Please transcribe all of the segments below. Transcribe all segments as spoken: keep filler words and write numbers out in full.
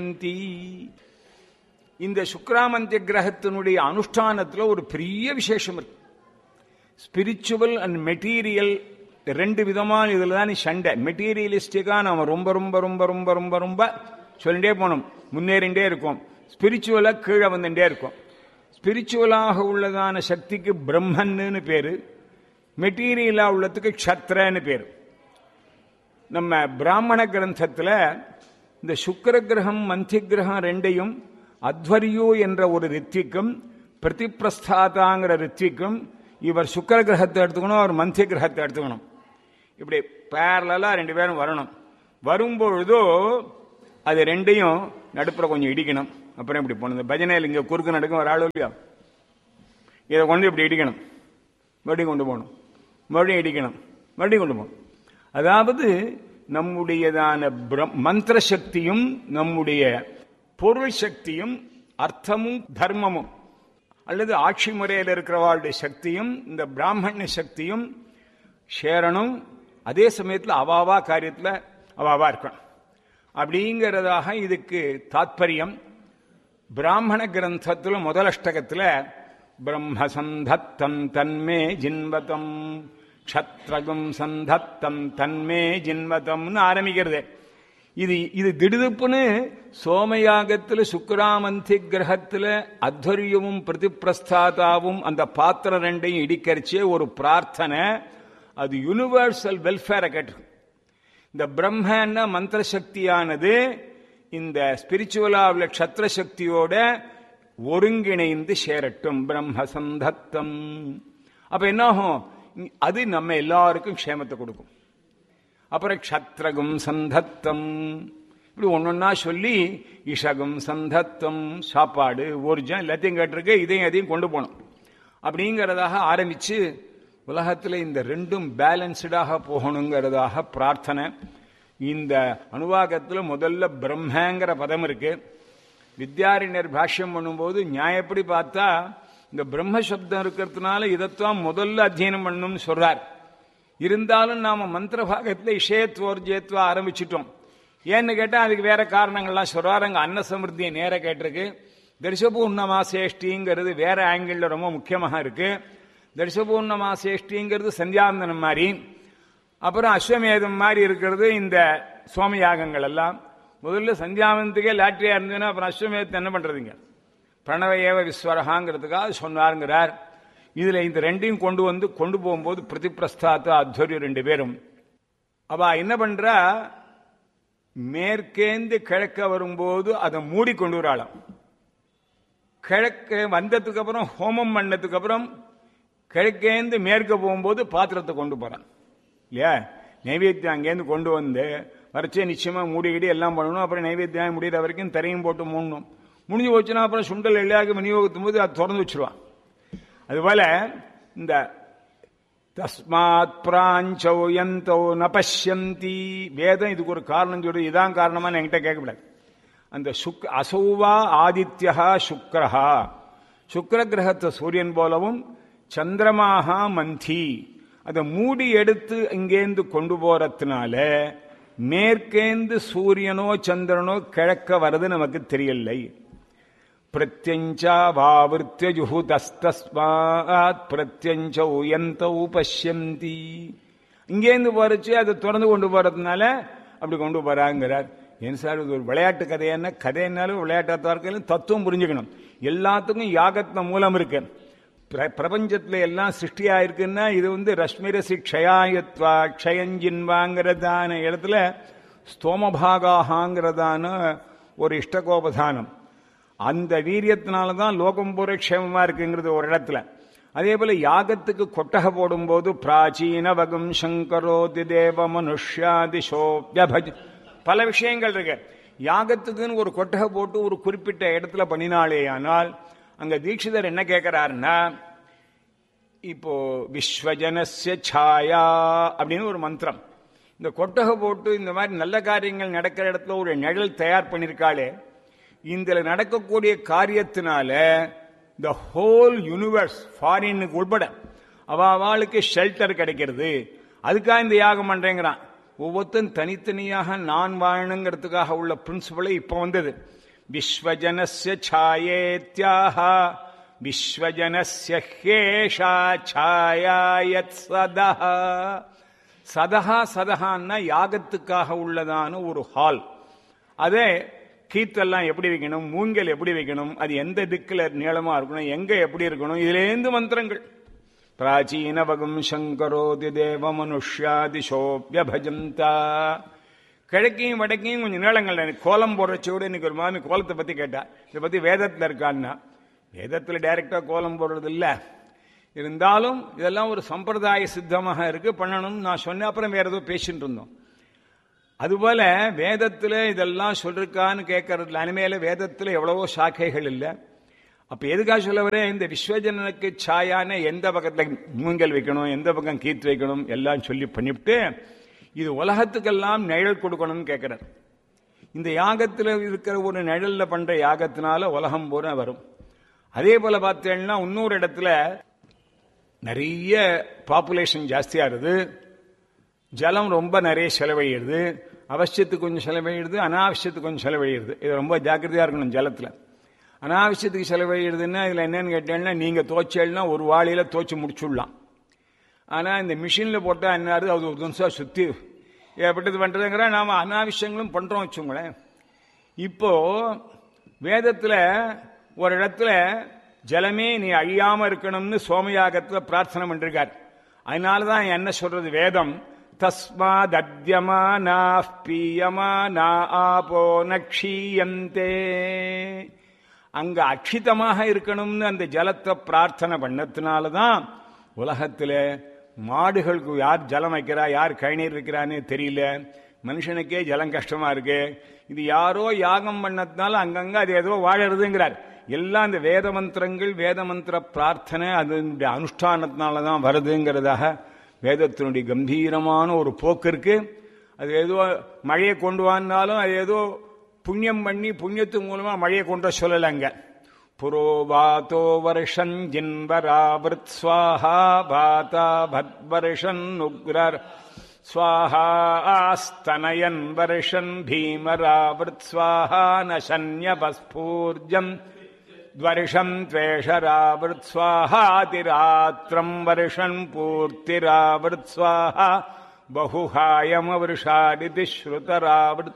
இந்த சுக்ராமந்திய கிரகத்தினுடைய அனுஷ்டானத்தில் ஒரு பெரிய விசேஷம் இருக்கு. ஸ்பிரிச்சுவல் அண்ட் மெட்டீரியல் ரெண்டு விதமான இதுல தான் சண்டை. மெட்டீரியலிஸ்டிக்கா நாம ரொம்ப ரொம்ப ரொம்ப ரொம்ப ரொம்ப ரொம்ப சொல்லிட்டே போனோம், முன்னேறிண்டே இருக்கும். ஸ்பிரிச்சுவலா கீழே வந்துட்டே இருக்கும். ஸ்பிரிச்சுவலாக உள்ளதான சக்திக்கு பிரம்மன்னு பேரு, மெட்டீரியலா உள்ளதுக்கு க்ஷத்ரன்னு பேரு. நம்ம பிராமண கிரந்தத்தில் இந்த சுக்கிர கிரகம் மந்தி கிரகம் ரெண்டையும் அத்வரியோ என்ற ஒரு ரித்விக்கும் பிரதிப்பிரஸ்தாதாங்கிற ரித்விக்கும் இவர் சுக்கிர கிரகத்தை எடுத்துக்கணும், அவர் மந்தி கிரகத்தை எடுத்துக்கணும். இப்படி பேரலா ரெண்டு பேரும் வரணும். வரும்பொழுதோ அது ரெண்டையும் நடுப்புற கொஞ்சம் இடிக்கணும். அப்புறம் இப்படி போகணும். இந்த பஜனையில் இங்கே குறுக்கு நடக்கும் ஒரு ஆள் இல்லையா, இதை கொண்டு இப்படி இடிக்கணும், மறுபடியும் கொண்டு போகணும், மறுபடியும் இடிக்கணும், மறுபடியும் கொண்டு போகணும். அதாவது நம்முடையதான மந்திர சக்தியும் நம்முடைய பொருள் சக்தியும் அர்த்தமும் தர்மமும் அல்லது ஆட்சி முறையில் இருக்கிறவாளுடைய சக்தியும் இந்த பிராமண சக்தியும் சேரணும். அதே சமயத்தில் அவாவா காரியத்தில் அவாவா இருக்கணும். அப்படிங்கிறதாக இதுக்கு தாத்பரியம். பிராமண கிரந்தத்தில் முதலஷ்டகத்தில் பிரம்ம சந்தத்தம் தன்மே ஜின்வதம் க்ஷத்ரகம் சந்தத்தம் தன்மே ஜின்வதம்னு ஆரம்பிக்கிறது. இது இது திடுதுப்புன்னு சோமயாகத்தில் சுக்கிராமந்தி கிரகத்தில் அத்வரியமும் பிரதிப்பிரஸ்தாதாவும் அந்த பாத்திரம் ரெண்டையும் இடிக்கரிச்சே ஒரு பிரார்த்தனை. அது யூனிவர்சல் வெல்ஃபேரை கேட்டு. இந்த பிரம்ம மந்திர சக்தியானது இந்த ஸ்பிரிச்சுவலா உள்ள க்ஷத்ர சக்தியோட ஒருங்கிணைந்து சேரட்டும். பிரம்ம சந்தத்தம். அப்ப என்னாகும், அது நம்ம எல்லாருக்கும் க்ஷேமத்தை கொடுக்கும். அப்புறம் க்ஷத்ரகும் சந்தத்தம் இப்படி ஒன்னொன்னா சொல்லி இஷகும் சந்தத்தம் சாப்பாடு ஊர்ஜம் எல்லாத்தையும் கேட்டிருக்கு. இதையும் அதையும் கொண்டு போகணும் அப்படிங்கிறதாக ஆரம்பிச்சு உலகத்தில் இந்த ரெண்டும் பேலன்ஸ்டாக போகணுங்கிறதாக பிரார்த்தனை. இந்த அனுவாகத்தில் முதல்ல பிரம்மங்கிற பதம் இருக்கு. வித்யாரண்யர் பாஷ்யம் பண்ணும்போது நியாயப்படி பார்த்தா இந்த பிரம்ம சப்தம் இருக்கிறதுனால இதைத்தான் முதல்ல அத்தியனம் பண்ணணும்னு சொல்றார். இருந்தாலும் நாம மந்திர பாகத்தில் இஷயத்வோர்ஜயத்வா ஆரம்பிச்சிட்டோம். ஏன்னு கேட்டால் அதுக்கு வேற காரணங்கள்லாம் சொல்றாரு. அங்கே அன்ன சமிருத்தியை நேர கேட்டிருக்கு. தரிசபூர்ணமாசேஷ்டிங்கிறது வேற ஆங்கிள் ரொம்ப முக்கியமாக இருக்கு. தரிசபூர்ணமாசேஷ்டிங்கிறது சந்தியாவந்தனம் மாதிரி, அப்புறம் அஸ்வமேதம் மாதிரி இருக்கிறது இந்த சோமயாகங்கள் எல்லாம். முதல்ல சந்தியாவந்தத்துக்கே லாட்ரியா இருந்ததுன்னா அப்புறம் அஸ்வமேதத்தை என்ன பண்றதுங்க, பிரணவ ஏவ விஸ்வரகாங்கிறதுக்காக சொன்னாருங்கிறார். இதுல இந்த ரெண்டையும் கொண்டு வந்து கொண்டு போகும்போது பிரதிப்பிரஸ்தாத்த அத்வரியம் ரெண்டு பேரும் அவ என்ன பண்றா, மேற்கேந்து கிழக்க வரும்போது அதை மூடி கொண்டு வராளாம். கிழக்கு வந்ததுக்கு அப்புறம் ஹோமம் பண்ணதுக்கு அப்புறம் கிழக்கேந்து மேற்க போகும்போது பாத்திரத்தை கொண்டு போறான் இல்லையா. நைவேத்தியம் அங்கேருந்து கொண்டு வந்து வரைச்சே நிச்சயமா மூடிக்கிடி எல்லாம் பண்ணணும். அப்புறம் நைவேத்தியம் முடிகிற வரைக்கும் தரையும் போட்டு மூடணும். முடிஞ்சு போச்சுன்னா அப்புறம் சுண்டல் எல்லாம் விநியோகத்தும் போது அது திறந்து வச்சிருவான். அதுபோல இந்த தஸ்மாத் பிராஞ்சோ யந்தோ நபஷ்யந்தி வேதம் இதுக்கு ஒரு காரணம் சொல்லி இதான் காரணமா என்கிட்ட கேட்கக்கூடாது. அந்த சுக் அசௌவா ஆதித்யா சுக்ரஹா, சுக்ர கிரகத்தை சூரியன் போலவும் சந்திரமாகா மந்தி அதை மூடி எடுத்து இங்கேந்து கொண்டு போறதுனால மேற்கேந்து சூரியனோ சந்திரனோ கிழக்க வர்றது நமக்கு தெரியலை. பிரத்யஞ்சா வாவிருத்திய ஜுஹுதஸ்தஸ்மாத் பிரத்யஞ்சௌ யந்தௌ பஷ்யந்தி. இங்கேருந்து போறச்சு அதை திறந்து கொண்டு போறதுனால அப்படி கொண்டு போறாங்கிறார். ஏன் சார் இது ஒரு விளையாட்டு கதையான கதைனாலும் விளையாட்டாக இருக்க தத்துவம் புரிஞ்சுக்கணும். எல்லாத்துக்கும் யாகத்தின மூலம் இருக்கு. பிரபஞ்சத்துல எல்லாம் சிருஷ்டியா இருக்குன்னா இது வந்து ரஷ்மிரசி க்ஷயாயத்வா க்ஷயஞ்சின்வாங்கிறதான இடத்துல ஸ்தோமபாகாங்கிறதான ஒரு இஷ்டகோபதானம். அந்த வீரியத்தினாலதான் லோகம் பூரா க்ஷேமமா இருக்குங்கிறது ஒரு இடத்துல. அதே போல யாகத்துக்கு கொட்டகை போடும்போது பிராச்சீன வகம் சங்கரோதி தேவ மனுஷ்யாதிஷோப்யபஜ பல விஷயங்கள் இருக்கு. யாகத்துக்குன்னு ஒரு கொட்டகை போட்டு ஒரு குறிப்பிட்ட இடத்துல பண்ணினாலே ஆனால் அங்க தீட்சிதர் என்ன கேட்கிறாருன்னா, இப்போ விஸ்வஜனஸ்ய சாயா அப்படின்னு ஒரு மந்திரம். இந்த கொட்டகை போட்டு இந்த மாதிரி நல்ல காரியங்கள் நடக்கிற இடத்துல ஒரு நிழல் தயார் பண்ணிருக்காளே, இந்த நடக்கக்கூடிய காரியத்தினால த ஹோல் யூனிவர்ஸ் ஃபாரினுக்கு உட்பட அவளுக்கு ஷெல்டர் கிடைக்கிறது. அதுக்காக இந்த யாகம் பண்றேங்கிறான். ஒவ்வொருத்தரும் தனித்தனியாக நான் வாழணுங்கிறதுக்காக உள்ள பிரின்சிபலை இப்ப வந்தது. விஸ்வஜனஸ்ய சாயேத்யாக விஸ்வஜனஸ்ய ஹேஷா சாயாயத் சதஹ. சதஹா சதஹான்னா யாகத்துக்காக உள்ளதான ஒரு ஹால். அதே கீத்தெல்லாம் எப்படி வைக்கணும், மூங்கல் எப்படி வைக்கணும், அது எந்த திக்கில் நீளமா இருக்கணும், எங்க எப்படி இருக்கணும், இதுலேருந்து மந்திரங்கள். பிராச்சீன வகம் சங்கரோதி தேவ மனுஷ்யாதிசோபியபஜந்தா. கிழக்கையும் வடக்கையும் கொஞ்சம் நீளங்கள். கோலம் போடுறச்சோடு இன்னைக்கு ஒரு மாமி கோலத்தை பத்தி கேட்டா, இதை பத்தி வேதத்தில் இருக்கான்னா, வேதத்துல டைரக்டா கோலம் போடுறது இல்ல, இருந்தாலும் இதெல்லாம் ஒரு சம்பிரதாய சித்தமாக இருக்கு, பண்ணணும். நான் சொன்ன அப்புறம் வேற ஏதோ பேசிட்டு இருந்தோம். அதுபோல வேதத்துல இதெல்லாம் சொல்லிருக்கான்னு கேட்கறதுல அனிமேல வேதத்துல எவ்வளவோ சாக்கைகள் இல்லை. அப்ப எதுக்காக சொல்ல வரேன், இந்த விஸ்வஜனனுக்கு சாயான எந்த பக்கத்துல மூங்கல் வைக்கணும், எந்த பக்கம் கீத்து வைக்கணும் எல்லாம் சொல்லி பண்ணிவிட்டு இது உலகத்துக்கெல்லாம் நிழல் கொடுக்கணும்னு கேட்கிறார். இந்த யாகத்துல இருக்கிற ஒரு நிழல்ல பண்ற யாகத்தினால உலகம் பூரா வரும். அதே போல பார்த்தேன்னா இன்னொரு இடத்துல நிறைய பாப்புலேஷன் ஜாஸ்தியா இருது, ஜலம் ரொம்ப நிறைய செலவழிடுது, அவசியத்துக்கு கொஞ்சம் செலவழிடுது, அனாவசியத்துக்கு கொஞ்சம் செலவழிடுது. இது ரொம்ப ஜாக்கிரதையா இருக்கணும். ஜலத்துல அனாவசியத்துக்கு செலவழிடுதுன்னா இதுல என்னன்னு கேட்டேன்னா, நீங்க தோச்சேன்னா ஒரு வாளியில தோச்சு முடிச்சுடலாம். ஆனா இந்த மிஷின்ல போட்டா என்ன, அது ஒரு நிமிஷம் சுத்தி எப்பட்டது பண்றதுங்கிற நாம அனாவசியங்களும் பண்றோம் வச்சுங்களேன். இப்போ வேதத்துல ஒரு இடத்துல ஜலமே நீ அழியாம இருக்கணும்னு சோமயாகத்துல பிரார்த்தனை பண்ணிருக்கார். அதனாலதான் என்ன சொல்றது வேதம், தஸ்மாத் அத்யமானா பீயமானா ஆபோ நக்ஷீயந்தே. அங்க அக்ஷிதமாக இருக்கணும்னு அந்த ஜலத்தை பிரார்த்தனை பண்ணதுனாலதான் உலகத்துல மாடுகளுக்கு யார் ஜலம் வைக்கிறா, யார் கழிநீர் வைக்கிறான்னு தெரியல, மனுஷனுக்கே ஜலம் கஷ்டமா இருக்கு. இது யாரோ யாகம் பண்ணதுனால அங்கங்க அது ஏதோ வாழறதுங்கிறார். எல்லாம் இந்த வேத மந்திரங்கள், வேத மந்திர பிரார்த்தனை அதனுடைய அனுஷ்டானத்தினாலதான் வருதுங்கிறதாக வேதத்தினுடைய கம்பீரமான ஒரு போக்கு இருக்கு. அது ஏதோ மழையை கொண்டு வந்தாலும் அது ஏதோ புண்ணியம் பண்ணி புண்ணியத்து மூலமா மழையை கொண்டு சொல்லலங்க. புரோவாதோ வருஷன் ஜின்வராவிருத் ஸ்வாஹா பாதா பத்வர்ஷன் உக்ரர் ஸ்வாஹா ஆஸ்தனயன் வருஷன் பீமராவிருத் ஸ்வாஹா நசன்யபஸ்பூர்ஜம் துவர்ஷம் துவேஷராவிருத் ஸ்வாஹாதிராத்திரம் வருஷன் பூர்த்திராவிருத் ஸ்வாஹா பகுஹாயமவருஷாடிதி ஸ்ருதராவிருத்.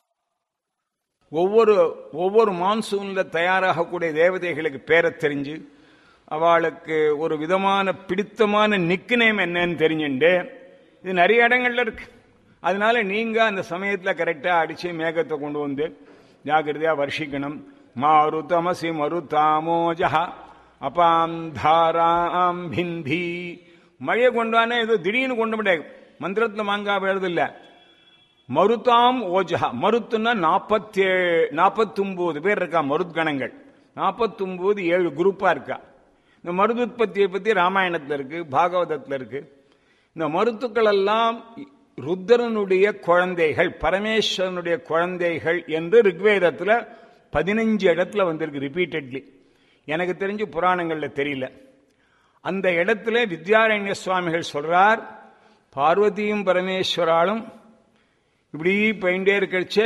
ஒவ்வொரு ஒவ்வொரு மான்சூன்ல தயாராகக்கூடிய தேவதைகளுக்கு பேரை தெரிஞ்சு அவளுக்கு ஒரு விதமான பிடித்தமான நிக்நேம் என்னன்னு தெரிஞ்சுண்டு இது நிறைய இடங்கள்ல இருக்கு. அதனால நீங்க அந்த சமயத்துல கரெக்டா அடிச்சு மேகத்தை கொண்டு வந்து ஜாகிரதையா வர்ஷிக்கணும். மாருதமசி மருதாமோஜா அபாம் தாராம் பிந்தி. மழையை கொண்டானே ஏதோ திடீர்னு கொண்டு முடியாது, மந்திரத்துல மாங்காய் எழுது இல்ல. மருதாம் ஓஜா, மருத்துன்னா நாற்பத்தி ஏழு நாற்பத்தி ஒன்பது பேர் இருக்கா மருத்கணங்கள். நாற்பத்தி ஒன்பது ஏழு குரூப்பா இருக்கா. இந்த மருதுத்பத்தியை பத்தி ராமாயணத்துல இருக்கு, பாகவதத்துல இருக்கு. இந்த மருத்துக்கள் எல்லாம் ருத்ரனுடைய குழந்தைகள், பரமேஸ்வரனுடைய குழந்தைகள் என்று ரிக்வேதத்துல பதினஞ்சு இடத்துல வந்திருக்கு ரிப்பீட்டட்லி. எனக்கு தெரிஞ்சு புராணங்கள்ல தெரியல. அந்த இடத்துல வித்யாரண்ய சுவாமிகள் சொல்றார், பார்வதியும் பரமேஸ்வராலும் இப்படி பெயிண்டே இருக்கச்சே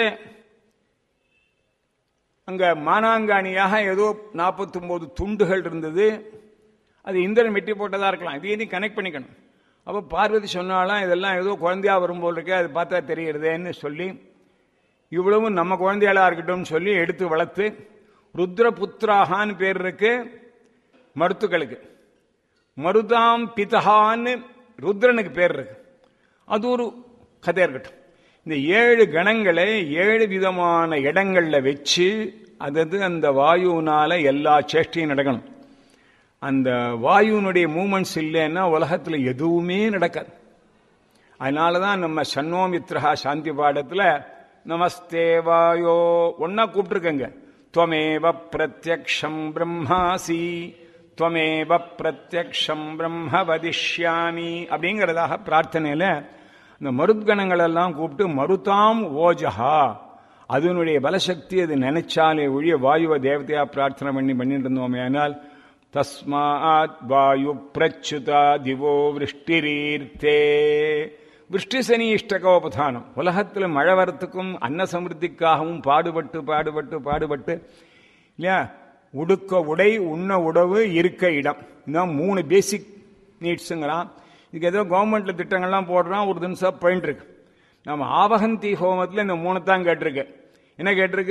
அங்க மானாங்காணியாக ஏதோ நாற்பத்தி ஒன்பது துண்டுகள் இருந்தது. அது இந்திரன் வெட்டி போட்டதா இருக்கலாம், இதையும் கனெக்ட் பண்ணிக்கணும். அப்போ பார்வதி சொன்னாலாம் இதெல்லாம் ஏதோ குழந்தையா வரும்போது இருக்கு, அது பார்த்தா தெரிகிறதேன்னு சொல்லி இவ்வளவும் நம்ம குழந்தைகளா இருக்கட்டும் சொல்லி எடுத்து வளர்த்து ருத்ரபுத்திராகான்னு பேர் இருக்கு மருத்துக்களுக்கு. மருதாம் பிதஹான்னு ருத்ரனுக்கு பேர் இருக்கு. அது ஒரு கதை இருக்கட்டும். இந்த ஏழு கணங்களை ஏழு விதமான இடங்கள்ல வச்சு அதாவது அந்த வாயுனால எல்லா சேஷ்டையும் நடக்கணும். அந்த வாயுனுடைய மூமெண்ட்ஸ் இல்லைன்னா உலகத்துல எதுவுமே நடக்காது. அதனாலதான் நம்ம சன்னோமித்ரஹா சாந்தி பாடத்துல நமஸ்தே வாயோ ஒன்னா கூப்பிட்டுருக்கங்க. துவமேவ பிரத்யக்ஷம் பிரம்மாசி துவமேவ பிரத்யக்ஷம் பிரம்ம வதிஷ்யாமி அப்படிங்கிறதாக பிரார்த்தனையில இந்த மருத்கணங்கள் எல்லாம் கூப்பிட்டு மருதாம் ஓஜஹா, அதனுடைய பலசக்தி அது நினைச்சாலே ஒழிய வாயுவ தேவதையா பிரார்த்தனை பண்ணி பண்ணிட்டு இருந்தோமே. ஆனால் தஸ்மாத் வாயு பிரச்சுதா திவோ விருஷ்டிரீர்த்தே, விஷ்டி சனி இஷ்டகோபதானம். உலகத்தில் மழை வரத்துக்கும் அன்ன சமிருத்திக்காகவும் பாடுபட்டு பாடுபட்டு பாடுபட்டு இல்லையா, உடுக்க உடை, உண்ண உணவு, இருக்க இடம், இதுதான் மூணு பேசிக் நீட்ஸுங்கிறான். இதுக்கு ஏதோ கவர்மெண்ட்ல திட்டங்கள்லாம் போடுறான், ஒரு தினசா போயிட்டு இருக்கு. நம்ம ஆவகந்தி ஹோமத்தில் இந்த மூணு தான் கேட்டிருக்கு. என்ன கேட்டிருக்கு?